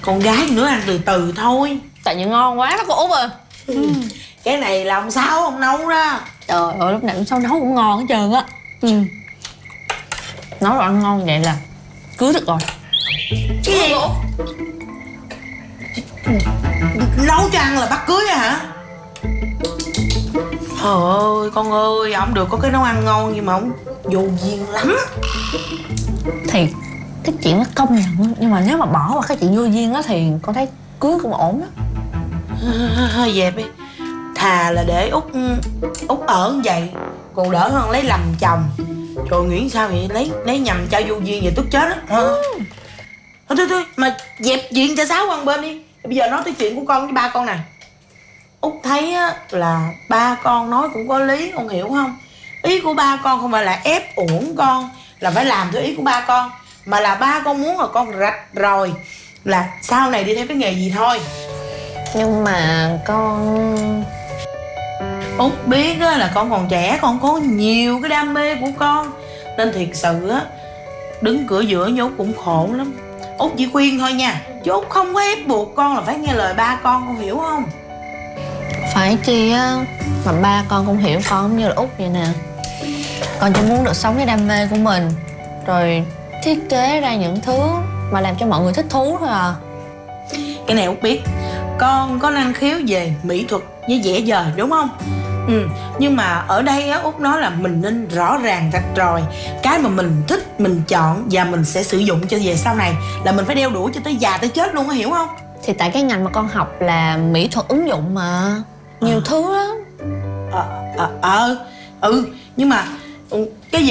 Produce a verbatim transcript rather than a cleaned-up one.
Con gái nữa ăn từ từ thôi. Tại vì ngon quá đó cô Út à. Ừ. Cái này là ông Sáu ông nấu đó. Trời ơi, lúc nào ông Sáu nấu cũng ngon hết trơn á. Ừ. Nấu đồ ăn ngon vậy là cưới được rồi. Cái gì? Nấu cho ăn là bắt cưới à hả? Trời ơi con ơi, ông được có cái nấu ăn ngon nhưng mà ông vô duyên lắm. Thì cái chuyện nó công nhận, nhưng mà nếu mà bỏ qua cái chuyện vô duyên đó thì con thấy cưới cũng ổn đó. Hơi dẹp đi. Thà là để Út Út ở như vậy còn đỡ hơn lấy lầm chồng. Trời nghĩ sao vậy, lấy lấy nhầm cho vô duyên vậy tức chết á. Ừ. Thôi thôi thôi mà dẹp chuyện cho Sáu qua bên đi. Bây giờ nói tới chuyện của con với ba con nè. Út thấy á, là ba con nói cũng có lý, con hiểu không? Ý của ba con không phải là ép uổng con là phải làm theo ý của ba con, mà là ba con muốn là con rạch rồi là sau này đi theo cái nghề gì thôi. Nhưng mà con... Út biết á, là con còn trẻ, con có nhiều cái đam mê của con, nên thiệt sự á đứng cửa giữa như Út cũng khổ lắm. Út chỉ khuyên thôi nha, chứ Út không có ép buộc con là phải nghe lời ba con, con hiểu không? Phải chi á mà ba con cũng hiểu con giống như là Út vậy nè. Con chỉ muốn được sống cái đam mê của mình, rồi thiết kế ra những thứ mà làm cho mọi người thích thú thôi à. Cái này Út biết, con có năng khiếu về mỹ thuật với vẽ vời đúng không? Ừ, nhưng mà ở đây á, Út nói là mình nên rõ ràng rạch ròi cái mà mình thích, mình chọn và mình sẽ sử dụng cho về sau này, là mình phải đeo đuổi cho tới già tới chết luôn, có hiểu không? Thì tại cái ngành mà con học là mỹ thuật ứng dụng mà, nhiều à. thứ lắm. Ờ, ờ, ờ, ừ, nhưng mà cái gì